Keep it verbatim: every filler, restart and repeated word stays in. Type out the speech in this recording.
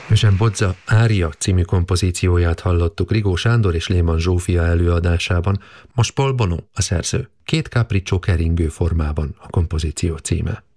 Eugene Bozza Ária című kompozícióját hallottuk Rigó Sándor és Léman Zsófia előadásában, most Paul Bono a szerző. Két capriccio keringő formában a kompozíció címe.